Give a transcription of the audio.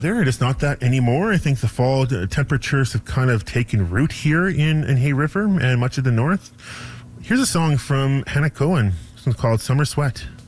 There, it is not that anymore. I think the fall temperatures have kind of taken root here in Hay River and much of the north. Here's a song from Hannah Cohen. This one's called Summer Sweat.